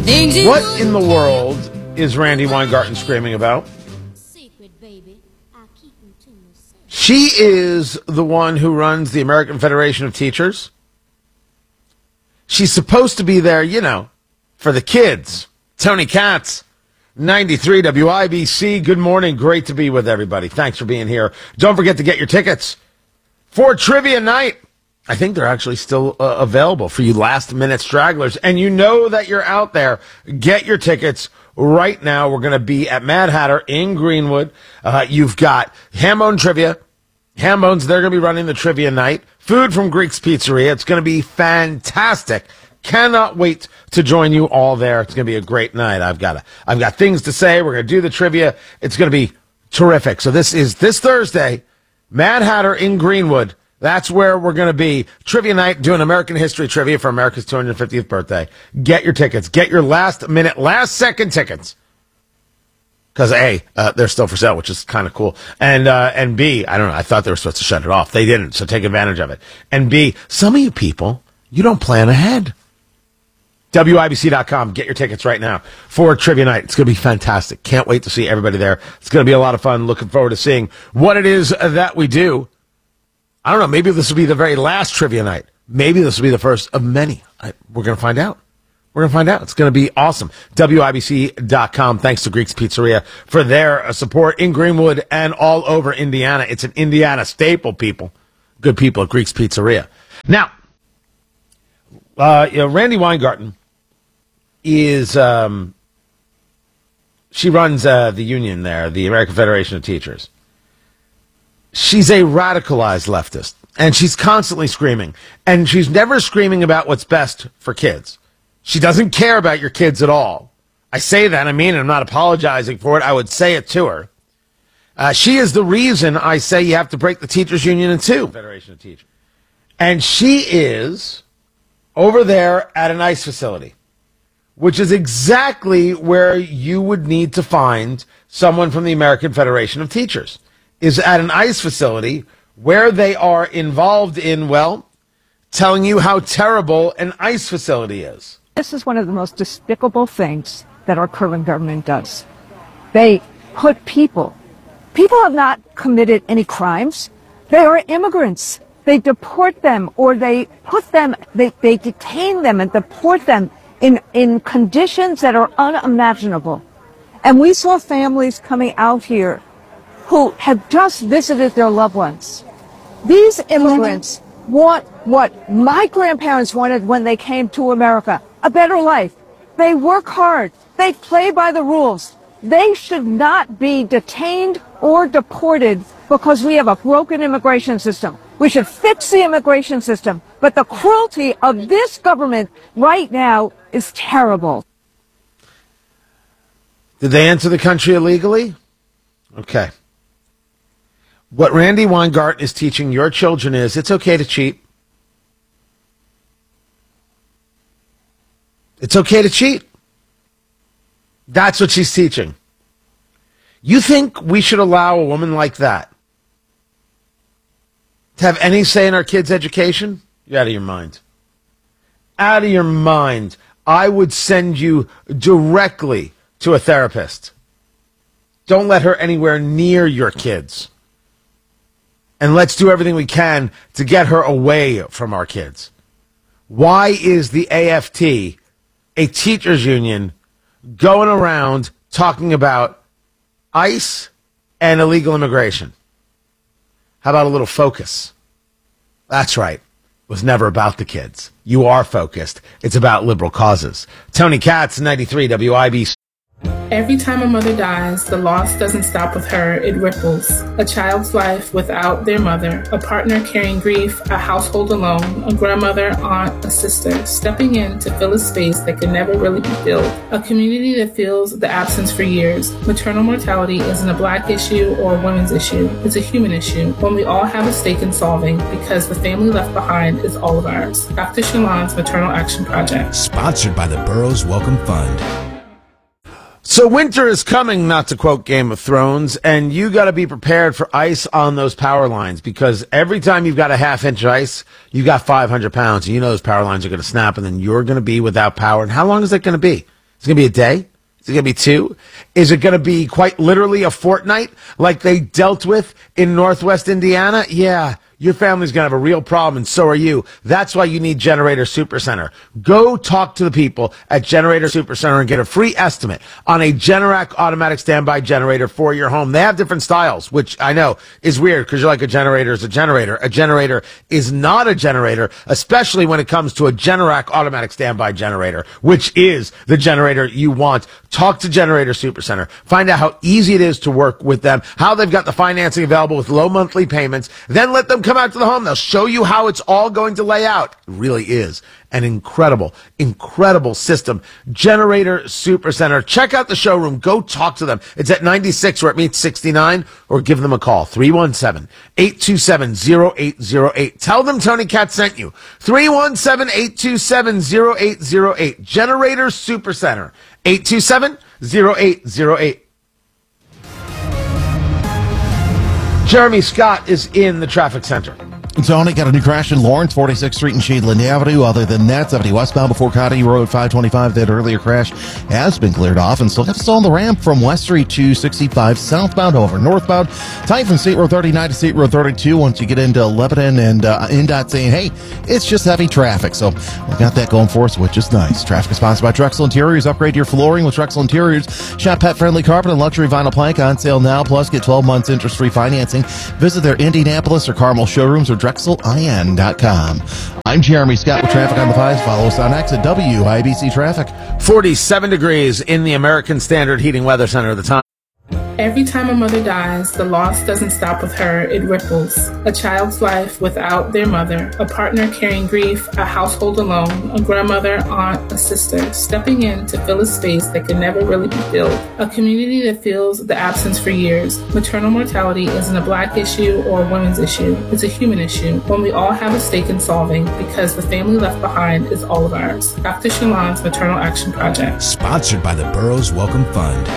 What in the world is Randy Weingarten screaming about? She is the one who runs the American Federation of Teachers. She's supposed to be there, you know, for the kids. Tony Katz, 93 WIBC. Good morning. Great to be with everybody. Thanks for being here. Don't forget to get your tickets for Trivia Night. I think they're actually still available for you last-minute stragglers. And you know that you're out there. Get your tickets right now. We're going to be at Mad Hatter in Greenwood. You've got Hambone Trivia. Hambone's, they're going to be running the Trivia Night. Food from Greek's Pizzeria. It's going to be fantastic. Cannot wait to join you all there. It's going to be a great night. I've got things to say. We're going to do the trivia. It's going to be terrific. So this is this Thursday, Mad Hatter in Greenwood. That's where we're going to be. Trivia Night, doing American history trivia for America's 250th birthday. Get your tickets. Get your last-minute, last-second tickets. Because, A, they're still for sale, which is kind of cool. And B, I don't know, I thought they were supposed to shut it off. They didn't, so take advantage of it. And B, some of you people, you don't plan ahead. WIBC.com. Get your tickets right now for Trivia Night. It's going to be fantastic. Can't wait to see everybody there. It's going to be a lot of fun. Looking forward to seeing what it is that we do. I don't know. Maybe this will be the very last Trivia Night. Maybe this will be the first of many. We're going to find out. We're going to find out. It's going to be awesome. WIBC.com. Thanks to Greek's Pizzeria for their support in Greenwood and all over Indiana. It's an Indiana staple, people. Good people at Greek's Pizzeria. Now, Randy Weingarten is, she runs the union there, the American Federation of Teachers. She's a radicalized leftist, and she's constantly screaming. And she's never screaming about what's best for kids. She doesn't care about your kids at all. I say that, I mean, I'm not apologizing for it. I would say it to her. She is the reason I say you have to break the teachers union in two. Federation of Teachers. And she is over there at an ICE facility, which is exactly where you would need to find someone from the American Federation of Teachers, is at an ICE facility where they are involved in, well, telling you how terrible an ICE facility is. This is one of the most despicable things that our current government does. They put people have not committed any crimes. They are immigrants. They deport them, or they put them, they detain them and deport them in conditions that are unimaginable. And we saw families coming out here who have just visited their loved ones. These immigrants want what my grandparents wanted when they came to America, a better life. They work hard. They play by the rules. They should not be detained or deported because we have a broken immigration system. We should fix the immigration system. But the cruelty of this government right now is terrible. Did they enter the country illegally? Okay. What Randy Weingarten is teaching your children is it's okay to cheat. It's okay to cheat. That's what she's teaching. You think we should allow a woman like that to have any say in our kids' education? You're out of your mind. Out of your mind. I would send you directly to a therapist. Don't let her anywhere near your kids. And let's do everything we can to get her away from our kids. Why is the AFT, a teachers union, going around talking about ICE and illegal immigration? How about a little focus? That's right. It was never about the kids. You are focused. It's about liberal causes. Tony Katz, 93 WIBC. Every time a mother dies, the loss doesn't stop with her, it ripples. A child's life without their mother, a partner carrying grief, a household alone, a grandmother, aunt, a sister, stepping in to fill a space that can never really be filled. A community that feels the absence for years. Maternal mortality isn't a Black issue or a women's issue. It's a human issue, one we all have a stake in solving because the family left behind is all of ours. Dr. Shalon's Maternal Action Project. Sponsored by the Burroughs Welcome Fund. So winter is coming, not to quote Game of Thrones, and you got to be prepared for ice on those power lines, because every time you've got a half-inch ice, you've got 500 pounds, and you know those power lines are going to snap, and then you're going to be without power. And how long is that going to be? Is it going to be a day? Is it going to be 2? Is it going to be quite literally a fortnight like they dealt with in Northwest Indiana? Yeah. Your family's going to have a real problem, and so are you. That's why you need Generator Supercenter. Go talk to the people at Generator Supercenter and get a free estimate on a Generac automatic standby generator for your home. They have different styles, which I know is weird because you're like, a generator is a generator. A generator is not a generator, especially when it comes to a Generac automatic standby generator, which is the generator you want. Talk to Generator Supercenter. Find out how easy it is to work with them, how they've got the financing available with low monthly payments. Then let them come out to the home. They'll show you how it's all going to lay out. It really is an incredible, incredible system. Generator Supercenter. Check out the showroom. Go talk to them. It's at 96 where it meets 69, or give them a call. 317-827-0808. Tell them Tony Katz sent you. 317-827-0808. Generator Supercenter. 827-0808. Jeremy Scott is in the traffic center. Tony, got a new crash in Lawrence, 46th Street and Shadeland Avenue. Other than that, 70 westbound before County Road 525. That earlier crash has been cleared off, and still got to stall on the ramp from West Street to 65 southbound. However, northbound, tight from State Road 39 to State Road 32 once you get into Lebanon, and NDOT saying, hey, it's just heavy traffic. So we got that going for us, which is nice. Traffic is sponsored by Drexel Interiors. Upgrade your flooring with Drexel Interiors. Shop pet-friendly carpet and luxury vinyl plank on sale now. Plus, get 12 months interest-free financing. Visit their Indianapolis or Carmel showrooms or DrexelIN.com. I'm Jeremy Scott with Traffic on the Fives. Follow us on X at WIBC Traffic. 47 degrees in the American Standard Heating Weather Center at the time. Every time a mother dies, the loss doesn't stop with her, it ripples. A child's life without their mother, a partner carrying grief, a household alone, a grandmother, aunt, a sister, stepping in to fill a space that can never really be filled. A community that feels the absence for years. Maternal mortality isn't a Black issue or a women's issue. It's a human issue, one we all have a stake in solving because the family left behind is all of ours. Dr. Shalon's Maternal Action Project. Sponsored by the Burroughs Welcome Fund.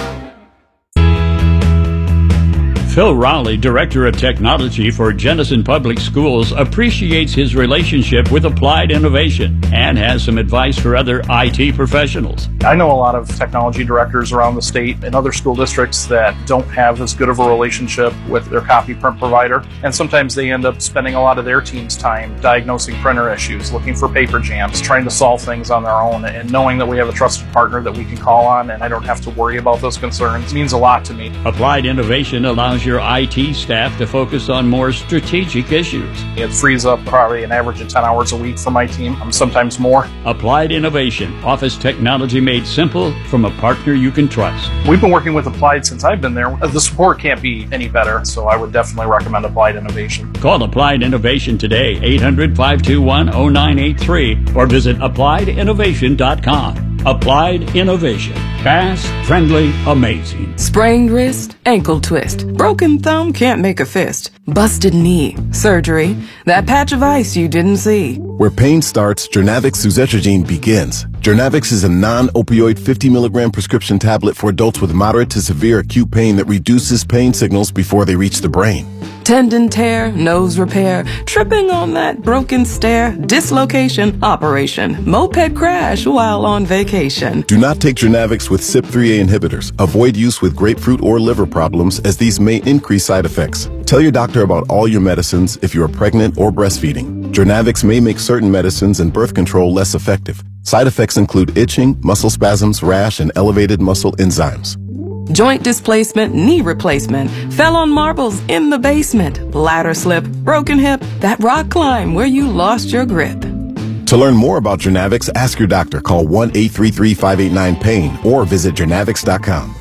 Phil Rowley, Director of Technology for Jenison Public Schools, appreciates his relationship with Applied Innovation and has some advice for other IT professionals. I know a lot of technology directors around the state and other school districts that don't have as good of a relationship with their copy print provider, and sometimes they end up spending a lot of their team's time diagnosing printer issues, looking for paper jams, trying to solve things on their own, and knowing that we have a trusted partner that we can call on and I don't have to worry about those concerns means a lot to me. Applied Innovation allows your IT staff to focus on more strategic issues. It frees up probably an average of 10 hours a week for my team, sometimes more. Applied Innovation, office technology made simple from a partner you can trust. We've been working with Applied since I've been there. The support can't be any better, so I would definitely recommend Applied Innovation. Call Applied Innovation today, 800-521-0983, or visit appliedinnovation.com. Applied Innovation. Fast, friendly, amazing. Sprained wrist, ankle twist, broken thumb, can't make a fist, busted knee, surgery, that patch of ice you didn't see. Where pain starts, Jernavix suzetrigine begins. Jernavix is a non-opioid 50 milligram prescription tablet for adults with moderate to severe acute pain that reduces pain signals before they reach the brain. Tendon tear, nose repair, tripping on that broken stair, dislocation, operation, moped crash while on vacation. Do not take Jernavix with CYP3A inhibitors. Avoid use with grapefruit or liver problems as these may increase side effects. Tell your doctor about all your medicines if you are pregnant or breastfeeding. Jernavix may make certain medicines and birth control less effective. Side effects include itching, muscle spasms, rash, and elevated muscle enzymes. Joint displacement, knee replacement, fell on marbles in the basement, ladder slip, broken hip, that rock climb where you lost your grip. To learn more about Jernavix, ask your doctor. Call 1-833-589-PAIN or visit Jernavix.com.